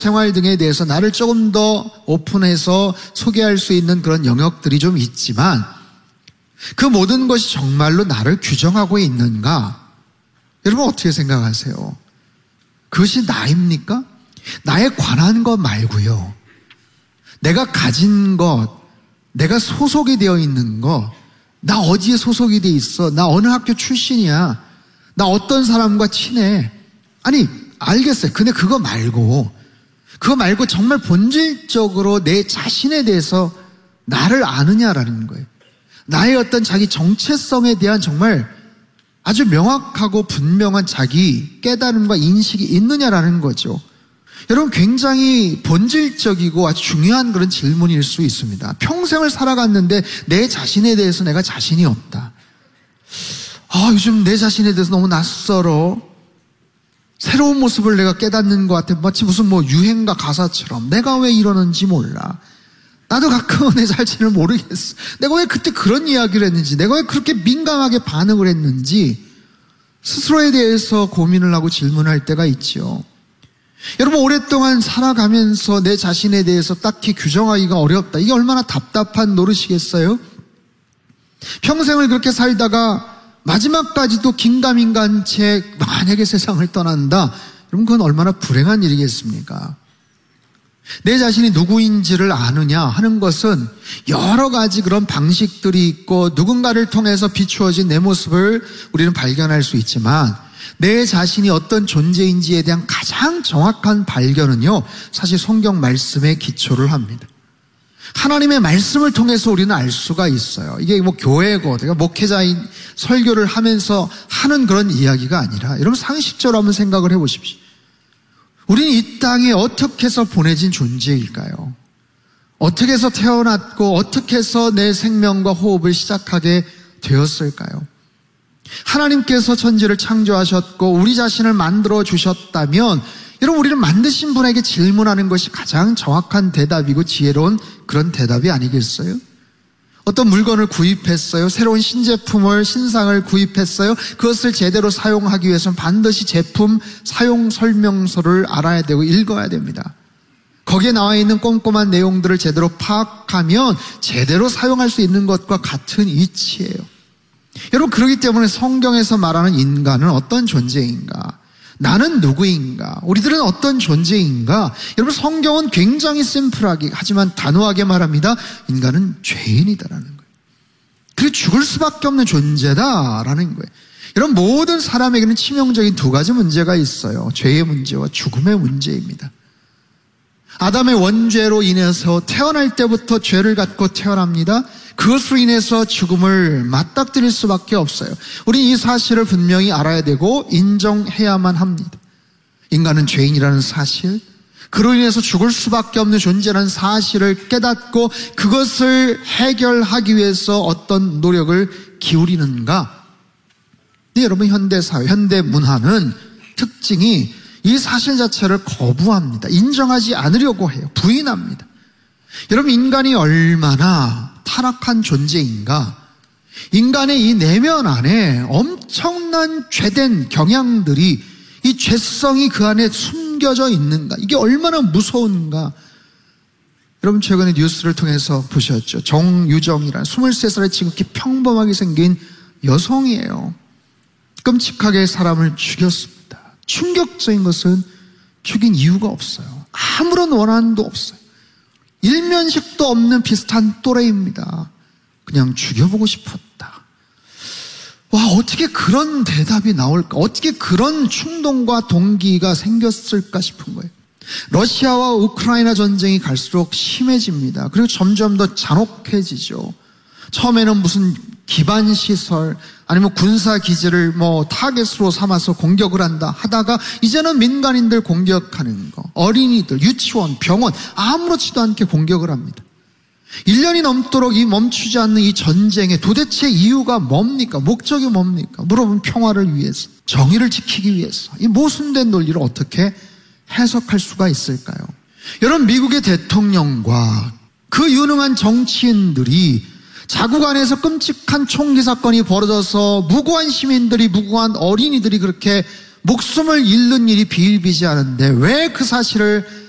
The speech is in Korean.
생활 등에 대해서 나를 조금 더 오픈해서 소개할 수 있는 그런 영역들이 좀 있지만 그 모든 것이 정말로 나를 규정하고 있는가? 여러분 어떻게 생각하세요? 그것이 나입니까? 나에 관한 것 말고요. 내가 가진 것, 내가 소속이 되어 있는 것, 나 어디에 소속이 돼 있어? 나 어느 학교 출신이야? 나 어떤 사람과 친해? 아니, 알겠어요. 근데 그거 말고 정말 본질적으로 내 자신에 대해서 나를 아느냐라는 거예요. 나의 어떤 자기 정체성에 대한 정말 아주 명확하고 분명한 자기 깨달음과 인식이 있느냐라는 거죠. 여러분 굉장히 본질적이고 아주 중요한 그런 질문일 수 있습니다. 평생을 살아갔는데 내 자신에 대해서 내가 자신이 없다. 요즘 내 자신에 대해서 너무 낯설어. 새로운 모습을 내가 깨닫는 것 같아. 마치 무슨 유행가 가사처럼 내가 왜 이러는지 몰라. 나도 가끔은 내 자신을 모르겠어. 내가 왜 그때 그런 이야기를 했는지, 내가 왜 그렇게 민감하게 반응을 했는지 스스로에 대해서 고민을 하고 질문할 때가 있죠. 여러분 오랫동안 살아가면서 내 자신에 대해서 딱히 규정하기가 어렵다. 이게 얼마나 답답한 노릇이겠어요? 평생을 그렇게 살다가 마지막까지도 긴가민가한 채 만약에 세상을 떠난다. 그럼 그건 얼마나 불행한 일이겠습니까? 내 자신이 누구인지를 아느냐 하는 것은 여러 가지 그런 방식들이 있고 누군가를 통해서 비추어진 내 모습을 우리는 발견할 수 있지만 내 자신이 어떤 존재인지에 대한 가장 정확한 발견은요, 사실 성경 말씀에 기초를 합니다. 하나님의 말씀을 통해서 우리는 알 수가 있어요. 이게 교회고 내가 목회자인 설교를 하면서 하는 그런 이야기가 아니라 여러분 상식적으로 한번 생각을 해보십시오. 우리는 이 땅에 어떻게 해서 보내진 존재일까요? 어떻게 해서 태어났고 어떻게 해서 내 생명과 호흡을 시작하게 되었을까요? 하나님께서 천지를 창조하셨고 우리 자신을 만들어 주셨다면 여러분 우리를 만드신 분에게 질문하는 것이 가장 정확한 대답이고 지혜로운 그런 대답이 아니겠어요? 어떤 물건을 구입했어요. 새로운 신제품을 신상을 구입했어요. 그것을 제대로 사용하기 위해서는 반드시 제품 사용 설명서를 알아야 되고 읽어야 됩니다. 거기에 나와 있는 꼼꼼한 내용들을 제대로 파악하면 제대로 사용할 수 있는 것과 같은 이치예요. 여러분 그렇기 때문에 성경에서 말하는 인간은 어떤 존재인가? 나는 누구인가? 우리들은 어떤 존재인가? 여러분 성경은 굉장히 심플하게 하지만 단호하게 말합니다. 인간은 죄인이다라는 거예요. 그리고 죽을 수밖에 없는 존재다라는 거예요. 여러분 모든 사람에게는 치명적인 두 가지 문제가 있어요. 죄의 문제와 죽음의 문제입니다. 아담의 원죄로 인해서 태어날 때부터 죄를 갖고 태어납니다. 그것으로 인해서 죽음을 맞닥뜨릴 수밖에 없어요. 우리 이 사실을 분명히 알아야 되고 인정해야만 합니다. 인간은 죄인이라는 사실, 그로 인해서 죽을 수밖에 없는 존재라는 사실을 깨닫고 그것을 해결하기 위해서 어떤 노력을 기울이는가? 네, 여러분 현대사회, 현대문화는 특징이 이 사실 자체를 거부합니다. 인정하지 않으려고 해요. 부인합니다. 여러분 인간이 얼마나 타락한 존재인가? 인간의 이 내면 안에 엄청난 죄된 경향들이 이 죄성이 그 안에 숨겨져 있는가? 이게 얼마나 무서운가? 여러분 최근에 뉴스를 통해서 보셨죠? 정유정이라는 23살의 지극히 평범하게 생긴 여성이에요. 끔찍하게 사람을 죽였습니다. 충격적인 것은 죽인 이유가 없어요. 아무런 원한도 없어요. 일면식도 없는 비슷한 또래입니다. 그냥 죽여보고 싶었다. 와, 어떻게 그런 대답이 나올까? 어떻게 그런 충동과 동기가 생겼을까 싶은 거예요. 러시아와 우크라이나 전쟁이 갈수록 심해집니다. 그리고 점점 더 잔혹해지죠. 처음에는 무슨 기반시설 아니면 군사기지를 타겟으로 삼아서 공격을 한다 하다가 이제는 민간인들 공격하는 거, 어린이들, 유치원, 병원 아무렇지도 않게 공격을 합니다. 1년이 넘도록 이 멈추지 않는 이 전쟁의 도대체 이유가 뭡니까? 목적이 뭡니까? 물어보면 평화를 위해서, 정의를 지키기 위해서. 이 모순된 논리를 어떻게 해석할 수가 있을까요? 여러분 미국의 대통령과 그 유능한 정치인들이 자국 안에서 끔찍한 총기 사건이 벌어져서 무고한 시민들이, 무고한 어린이들이 그렇게 목숨을 잃는 일이 비일비재하는데 왜 그 사실을